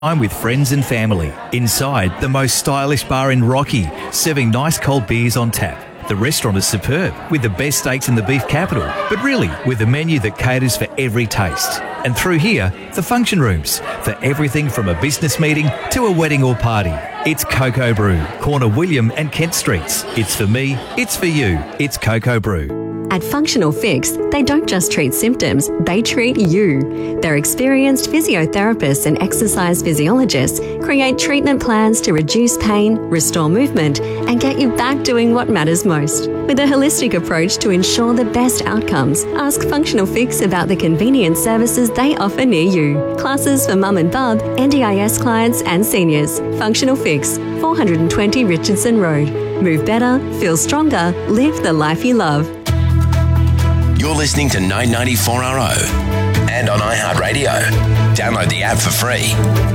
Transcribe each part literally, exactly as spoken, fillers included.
I'm with friends and family inside the most stylish bar in Rocky, serving nice cold beers on tap. The restaurant is superb, with the best steaks in the beef capital, but really with a menu that caters for every taste. And through here, the function rooms, for everything from a business meeting to a wedding or party. It's Cocoa Brew, corner William and Kent Streets. It's for me, it's for you, it's Cocoa Brew. At Functional Fix, they don't just treat symptoms, they treat you. Their experienced physiotherapists and exercise physiologists create treatment plans to reduce pain, restore movement, and get you back doing what matters most. With a holistic approach to ensure the best outcomes, ask Functional Fix about the convenient services they offer near you. Classes for mum and bub, N D I S clients and seniors. Functional Fix, four twenty Richardson Road. Move better, feel stronger, live the life you love. You're listening to nine ninety-four R O and on iHeartRadio. Download the app for free.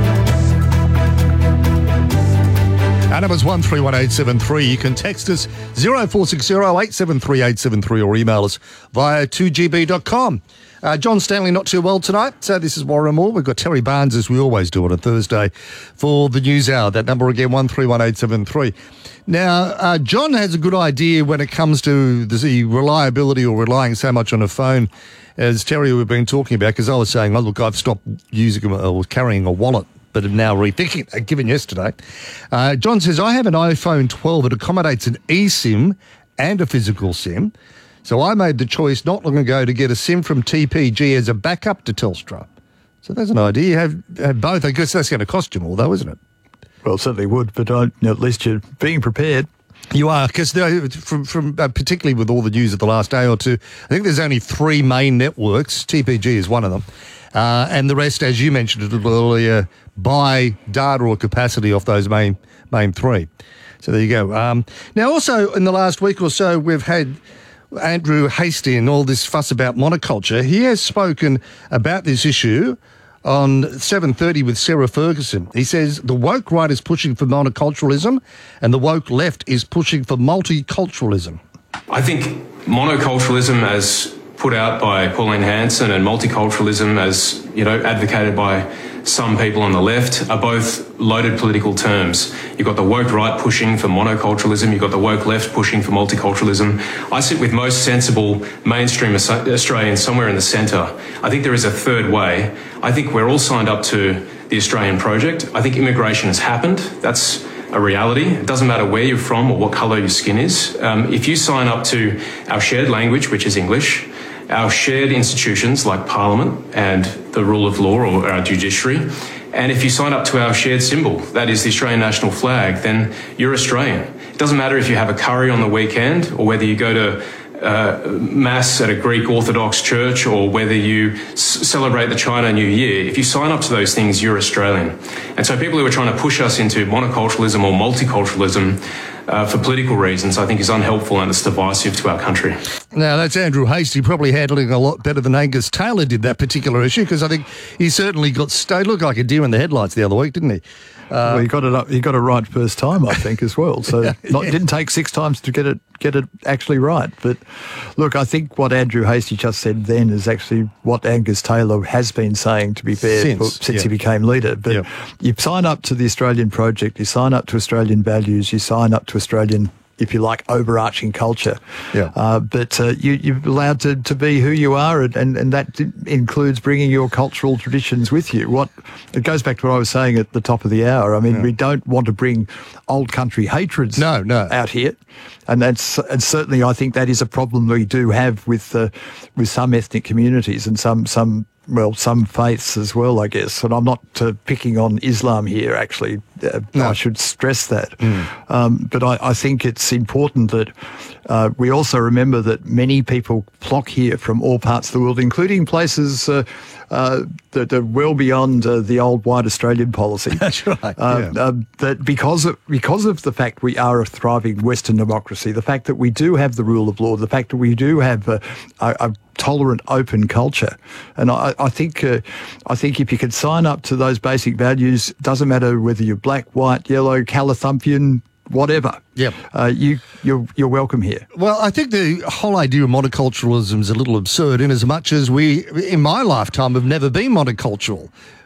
Our number's one three one eight seven three. You can text us zero four six zero eight seven three eight seven three or email us via two g b dot com. Uh, John Stanley not too well tonight, so this is Warren Moore. We've got Terry Barnes, as we always do on a Thursday, for the News Hour. That number again, one three one eight seven three. Now, uh, John has a good idea when it comes to the reliability or relying so much on a phone, as Terry we've been talking about, because I was saying, oh, look, I've stopped using or carrying a wallet, but am now rethinking it, given yesterday. Uh, John says, I have an iPhone twelve. It accommodates an eSIM and a physical SIM. So I made the choice not long ago to get a SIM from T P G as a backup to Telstra. So there's an idea. You have, have both. I guess that's going to cost you more, though, isn't it? Well, it certainly would, but I, at least you're being prepared. You are, because from, from uh, particularly with all the news of the last day or two, I think there's only three main networks. T P G is one of them. Uh, and the rest, as you mentioned a little earlier, buy data or capacity off those main main three. So there you go. Um, now, also, in the last week or so, we've had Andrew Hastie and all this fuss about monoculture. He has spoken about this issue on seven thirty with Sarah Ferguson. He says the woke right is pushing for monoculturalism and the woke left is pushing for multiculturalism. I think monoculturalism, as put out by Pauline Hanson, and multiculturalism, as, you know, advocated by some people on the left, are both loaded political terms. You've got the woke right pushing for monoculturalism, you've got the woke left pushing for multiculturalism. I sit with most sensible mainstream Australians somewhere in the centre. I think there is a third way. I think we're all signed up to the Australian project. I think immigration has happened. That's a reality. It doesn't matter where you're from or what colour your skin is. Um, if you sign up to our shared language, which is English, our shared institutions like Parliament and the rule of law or our judiciary, and if you sign up to our shared symbol, that is the Australian national flag, then you're Australian. It doesn't matter if you have a curry on the weekend or whether you go to uh, Mass at a Greek Orthodox church or whether you s- celebrate the China New Year. If you sign up to those things, you're Australian. And so people who are trying to push us into monoculturalism or multiculturalism Uh, for political reasons, I think is unhelpful and it's divisive to our country. Now, that's Andrew Hastie, probably handling a lot better than Angus Taylor did that particular issue, because I think he certainly got stayed. Looked like a deer in the headlights the other week, didn't he? Uh, well, he got it up, he got it right first time, I think, as well. So yeah. not, it didn't take six times to get it get it actually right. But look, I think what Andrew Hastie just said then is actually what Angus Taylor has been saying, to be fair, since, for, since yeah. he became leader. But yeah. you sign up to the Australian project, you sign up to Australian values, you sign up to Australian, if you like, overarching culture. Yeah. Uh, but uh, you, you're allowed to, to be who you are, and, and, and that includes bringing your cultural traditions with you. What it goes back to what I was saying at the top of the hour. I mean, yeah. we don't want to bring old country hatreds no, no. out here. And that's and certainly I think that is a problem we do have with uh, with some ethnic communities and some some well some faiths as well, I guess. And I'm not uh, picking on Islam here, actually. Uh, no. I should stress that. Mm. Um, but I, I think it's important that uh, we also remember that many people flock here from all parts of the world, including places uh, uh, that are well beyond uh, the old white Australian policy. That's right. Uh, yeah. uh, that because of, because of the fact we are a thriving Western democracy, the fact that we do have the rule of law, the fact that we do have a, a, a tolerant, open culture, and I, I think uh, I think if you could sign up to those basic values, doesn't matter whether you're black, white, yellow, Calathumpian, whatever. Yep. Uh, you you're you're welcome here. Well, I think the whole idea of monoculturalism is a little absurd, in as much as we, in my lifetime, have never been monocultural.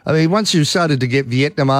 I mean, once you started to get Vietnam